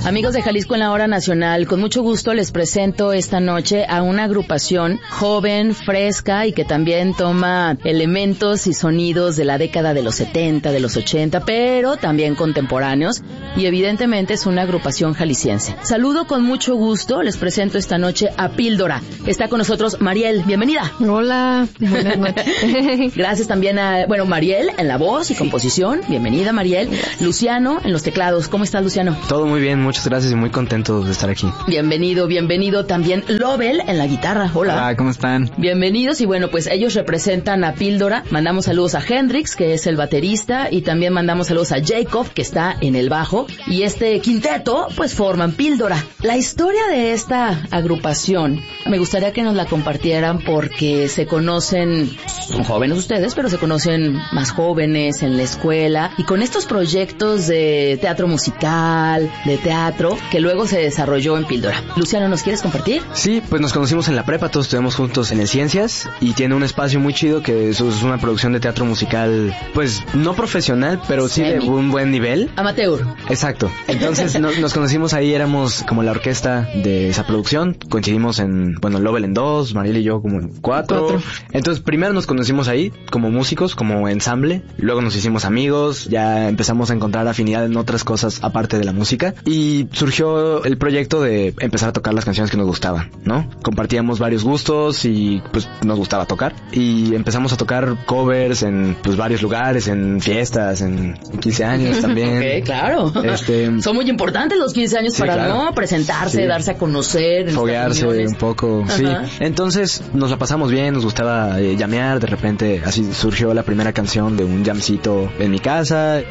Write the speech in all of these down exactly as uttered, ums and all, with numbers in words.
Amigos de Jalisco en la Hora Nacional, con mucho gusto les presento esta noche a una agrupación joven, fresca y que también toma elementos y sonidos de la década de los setenta, de los ochenta, pero también contemporáneos, y evidentemente es una agrupación jalisciense. Saludo con mucho gusto, les presento esta noche a Píldora. Está con nosotros Mariel, bienvenida. Hola, buenas noches. Gracias también a, bueno, Mariel en la voz y sí. composición, bienvenida Mariel. Luciano en los teclados, ¿cómo estás, Luciano? Todo muy bien, muchas gracias y muy contento de estar aquí. Bienvenido, bienvenido también Lobel en la guitarra. Hola. Hola, ¿cómo están? Bienvenidos y bueno, pues ellos representan a Píldora. Mandamos saludos a Hendrix, que es el baterista, y también mandamos saludos a Jacob, que está en el bajo, y este quinteto pues forman Píldora. La historia de esta agrupación me gustaría que nos la compartieran porque se conocen, son jóvenes ustedes, pero se conocen más jóvenes en la escuela y con estos proyectos de teatro musical, de teatro, que luego se desarrolló en Píldora. Luciano, ¿nos quieres compartir? Sí, pues nos conocimos en la prepa, todos estudiamos juntos en el Ciencias y tiene un espacio muy chido que es una producción de teatro musical, pues no profesional, pero sí Semi. de un buen nivel. Amateur. Exacto. Entonces no, nos conocimos ahí, éramos como la orquesta de esa producción, coincidimos en, bueno, Lobel en dos, Mariel y yo como en cuatro. cuatro. Entonces primero nos conocimos ahí como músicos, como ensamble, luego nos hicimos amigos, ya empezamos a encontrar afinidad en otras cosas aparte de la música y surgió el proyecto de empezar a tocar las canciones que nos gustaban, ¿no? Compartíamos varios gustos y pues nos gustaba tocar y empezamos a tocar covers en pues varios lugares, en fiestas, en quince años también. Ok, claro. Este, Son muy importantes los quince años sí, para claro. no presentarse, sí. darse a conocer, foguearse un poco, Ajá. sí. Entonces nos la pasamos bien, nos gustaba eh, llamear, de repente así surgió la primera canción de un jamcito en mi casa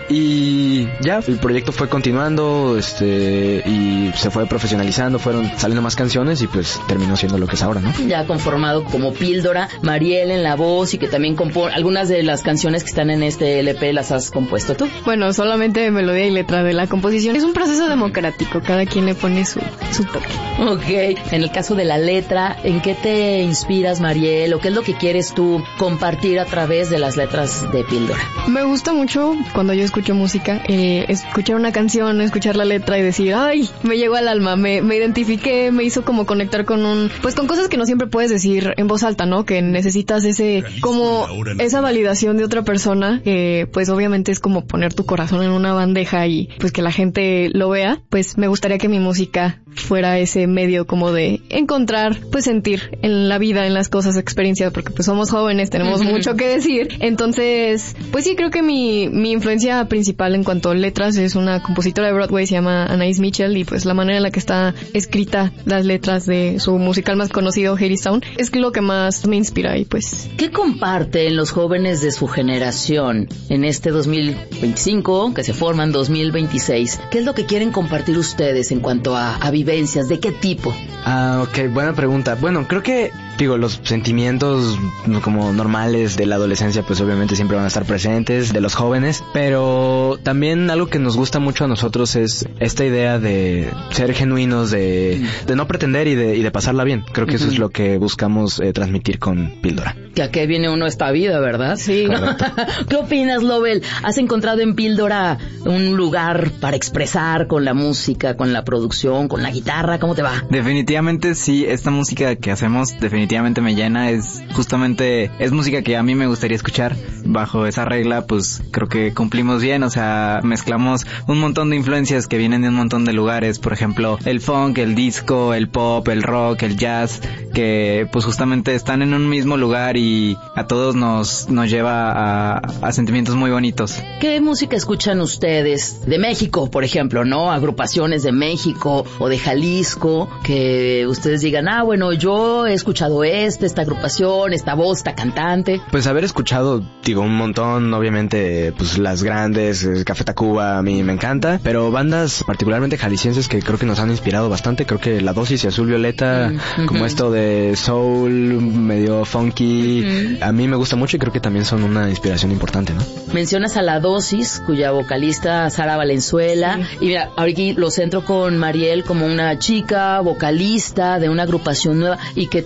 y ya el proyecto fue continuando, este y se fue profesionalizando, fueron saliendo más canciones y pues terminó siendo lo que es ahora, ¿no? Ya conformado como Píldora, Mariel en la voz y que también compone algunas de las canciones que están en este L P las has compuesto tú. Bueno, solamente melodía y letra de la composición. Es un proceso democrático, cada quien le pone su, su toque. Ok, en el caso de la letra, ¿en qué te inspiras, Mariel? ¿O qué es lo que quieres tú compartir a través de las letras de Píldora? Me gusta mucho cuando yo escucho música, eh, escuchar una canción, escuchar la letra y decir, ay, me llegó al alma, me, me identifiqué, me hizo como conectar con un, pues con cosas que no siempre puedes decir en voz alta, ¿no? Que necesitas ese, como esa validación de otra persona, que pues obviamente es como poner tu corazón en una bandeja y pues que la gente lo vea. Pues me gustaría que mi música fuera ese medio como de encontrar, pues sentir en la vida, en las cosas, experiencias, porque pues somos jóvenes, tenemos mucho que decir. Entonces, pues sí, creo que mi, mi influencia principal en cuanto a letras es una compositora de Broadway, se llama Anaïs Mitchell, y pues la manera en la que está escrita las letras de su musical más conocido, Hadestown, es lo que más me inspira y pues... ¿Qué comparten los jóvenes de su generación en este dos mil veinticinco, que se forman dos mil veintiséis? ¿Qué es lo que quieren compartir ustedes en cuanto a, a vivencias? ¿De qué tipo? Ah, ok, buena pregunta. Bueno, creo que, digo, los sentimientos como normales de la adolescencia pues obviamente siempre van a estar presentes, de los jóvenes, pero también algo que nos gusta mucho a nosotros es esta idea de ser genuinos, de, de no pretender y de, y de pasarla bien. Creo que uh-huh. eso es lo que buscamos eh, transmitir con Píldora. Que a qué viene uno esta vida, ¿verdad? Sí. ¿Qué opinas, Lobel? ¿Has encontrado en Píldora un lugar para expresar con la música, con la producción, con la guitarra? ¿Cómo te va? Definitivamente sí, esta música que hacemos definitivamente me llena, es justamente, es música que a mí me gustaría escuchar. Bajo esa regla, pues creo que cumplimos bien, o sea, mezclamos un montón de influencias que vienen de un montón de lugares, por ejemplo, el funk, el disco, el pop, el rock, el jazz, que pues justamente están en un mismo lugar y a todos nos, nos lleva a, a sentimientos muy bonitos. ¿Qué música escuchan ustedes de México, por ejemplo, no? Agrupaciones de México o de Jalisco, que ustedes digan, ah, bueno, yo he escuchado este, esta agrupación, esta voz, esta cantante. Pues haber escuchado, digo, un montón, obviamente, pues las grandes, Café Tacuba, a mí me encanta, pero bandas particularmente jaliscienses que creo que nos han inspirado bastante, creo que La Dosis y Azul Violeta, mm-hmm. como esto de soul, medio funky, mm-hmm. a mí me gusta mucho y creo que también son una inspiración importante, ¿no? Mencionas a La Dosis, cuya vocalista Sara Valenzuela, sí. y mira, ahorita lo centro con Mariel como una chica vocalista de una agrupación nueva y que también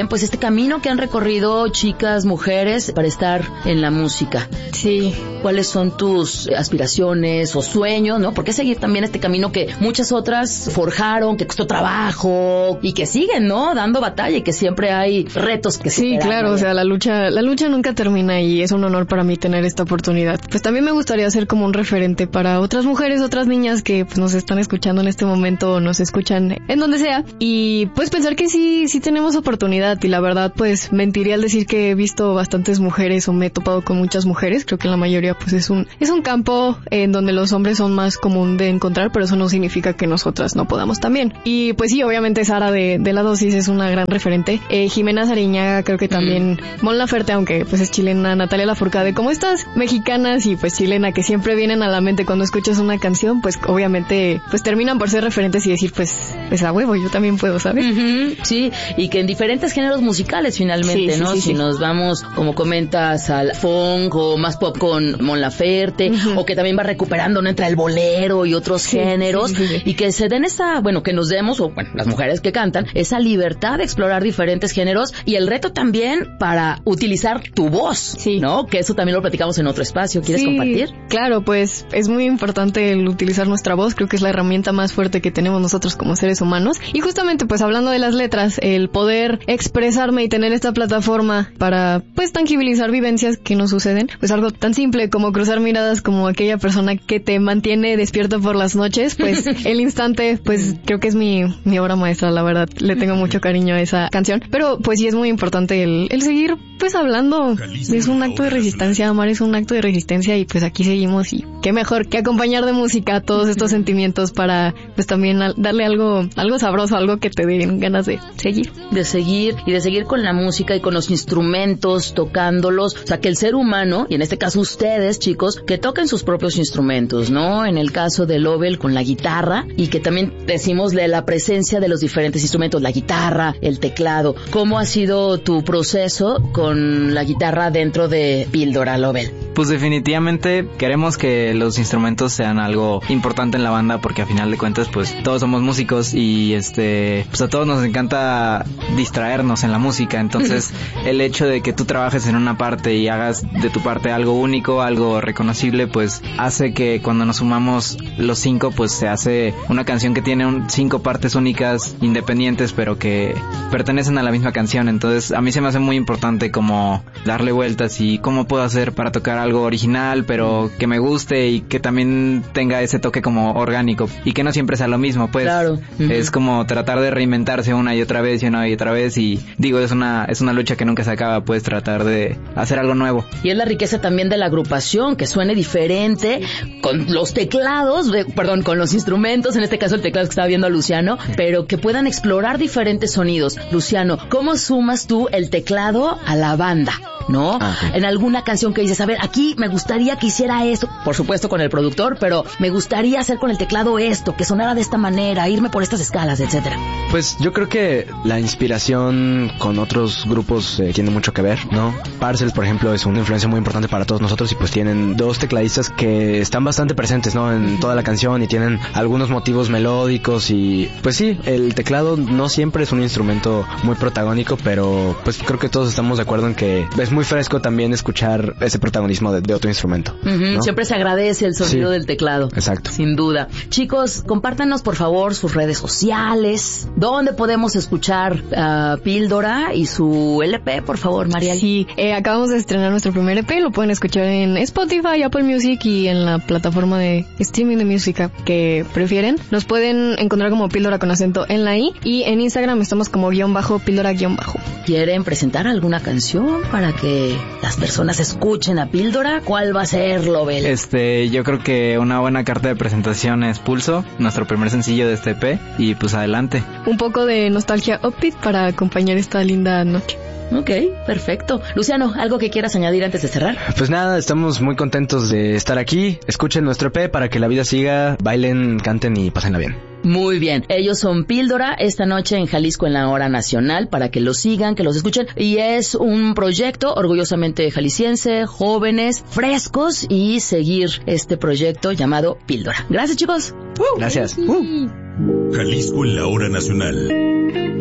también pues este camino que han recorrido chicas, mujeres, para estar en la música. Sí. ¿Cuáles son tus aspiraciones o sueños, no? ¿Por qué seguir también este camino que muchas otras forjaron, que costó trabajo y que siguen, ¿no? Dando batalla y que siempre hay retos que sí, claro, o sea, la lucha, la lucha nunca termina y es un honor para mí tener esta oportunidad. Pues también me gustaría ser como un referente para otras mujeres, otras niñas que pues nos están escuchando en este momento o nos escuchan en donde sea y pues pensar que sí, sí tenemos oportunidad y la verdad pues mentiría al decir que he visto bastantes mujeres o me he topado con muchas mujeres. Creo que la mayoría pues es un es un campo en donde los hombres son más común de encontrar, pero eso no significa que nosotras no podamos también. Y pues sí, obviamente Sara de, de La Dosis es una gran referente. Eh, Jimena Sariñaga creo que también, mm. Mon Laferte, aunque pues es chilena, Natalia Lafourcade, como estas mexicanas y pues chilena que siempre vienen a la mente cuando escuchas una canción, pues obviamente pues terminan por ser referentes y decir pues, pues a huevo, yo también puedo, ¿sabes? Uh-huh, sí, y que en diferentes géneros musicales finalmente, sí, ¿no? Sí, sí, si sí. nos vamos, como comentas, al funk o más pop con Mon Laferte, uh-huh. o que también va recuperando, ¿no? Entre el bolero y otros sí, géneros, sí, sí, sí. y que se den esa, bueno, que nos demos, o bueno, las mujeres que cantan, esa libertad de explorar diferentes géneros y el reto también para utilizar tu voz, sí. ¿no? Que eso también lo platicamos en otro espacio. ¿Quieres sí, compartir? Claro, pues es muy importante el utilizar nuestra voz, creo que es la herramienta más fuerte que tenemos nosotros como seres humanos y justamente pues hablando de las letras, el poder expresarme y tener esta plataforma para pues tangibilizar vivencias que nos suceden, pues algo tan simple como cruzar miradas como aquella persona que te mantiene despierto por las noches, pues el instante, pues creo que es mi, mi obra maestra, la verdad, le tengo mucho cariño a esa canción, pero pues sí es muy importante el, el seguir pues hablando, es un acto de resistencia, amar es un acto de resistencia y pues aquí seguimos y qué mejor que acompañar de música todos estos sentimientos para pues también darle algo, algo sabroso, algo que te den ganas de seguir. De seguir y de seguir con la música y con los instrumentos, tocándolos, o sea que el ser humano, y en este caso ustedes chicos, que toquen sus propios instrumentos, ¿no? En el caso de Lovell con la guitarra y que también decimos de la presencia de los diferentes instrumentos, la guitarra, el teclado. ¿Cómo ha sido tu proceso con la guitarra dentro de Píldora, Lovell? Pues definitivamente queremos que los instrumentos sean algo importante en la banda porque a final de cuentas pues todos somos músicos y este pues a todos nos encanta distraernos en la música, entonces el hecho de que tú trabajes en una parte y hagas de tu parte algo único, algo reconocible, pues hace que cuando nos sumamos los cinco pues se hace una canción que tiene un, cinco partes únicas, independientes, pero que pertenecen a la misma canción. Entonces a mí se me hace muy importante como darle vueltas y cómo puedo hacer para tocar algo original pero que me guste y que también tenga ese toque como orgánico y que no siempre sea lo mismo, pues claro. Uh-huh. Es como tratar de reinventarse una y otra vez y una y otra vez y digo, es una es una lucha que nunca se acaba, pues tratar de hacer algo nuevo. Y es la riqueza también de la agrupación, que suene diferente con los teclados, perdón, con los instrumentos, en este caso el teclado que estaba viendo a Luciano, pero que puedan explorar diferentes sonidos. Luciano, ¿cómo sumas tú el teclado a la banda? ¿No? Ah, okay. En alguna canción que dices, a ver, aquí me gustaría que hiciera esto, por supuesto con el productor, pero me gustaría hacer con el teclado esto, que sonara de esta manera, irme por estas escalas, etcétera. Pues yo creo que la inspiración con otros grupos eh, tiene mucho que ver, ¿no? Parcels, por ejemplo, es una influencia muy importante para todos nosotros y pues tienen dos tecladistas que están bastante presentes, ¿no? En toda la canción y tienen algunos motivos melódicos y pues sí, el teclado no siempre es un instrumento muy protagónico, pero pues creo que todos estamos de acuerdo en que es muy fresco también escuchar ese protagonismo de, de otro instrumento, uh-huh, ¿no? Siempre se agradece el sonido sí, del teclado. Exacto. Sin duda. Chicos, compártanos por favor sus redes sociales, dónde podemos escuchar uh, Píldora y su L P, por favor, Mariel. Sí, eh, acabamos de estrenar nuestro primer E P, lo pueden escuchar en Spotify, Apple Music y en la plataforma de streaming de música que prefieren. Nos pueden encontrar como Píldora con acento en la I y en Instagram estamos como guión bajo, Píldora guión bajo. ¿Quieren presentar alguna canción para que las personas escuchen a Píldora? ¿Cuál va a ser, Lovell? Este, yo creo que una buena carta de presentación es Pulso, nuestro primer sencillo de este E P, y pues adelante. Un poco de nostalgia upbeat para acompañar esta linda noche. Ok, perfecto. Luciano, ¿algo que quieras añadir antes de cerrar? Pues nada, estamos muy contentos de estar aquí. Escuchen nuestro E P para que la vida siga, bailen, canten y pásenla bien. Muy bien, ellos son Píldora esta noche en Jalisco en la Hora Nacional para que los sigan, que los escuchen y es un proyecto orgullosamente jalisciense, jóvenes, frescos y seguir este proyecto llamado Píldora. Gracias chicos. Uh, Gracias. Uh. Jalisco en la Hora Nacional.